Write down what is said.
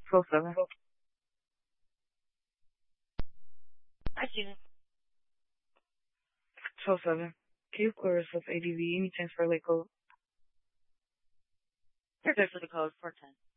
12-7. Hi, student. 12-7. Can you Clarissa with ADV? Any chance for a late code? You're good for the code, 410.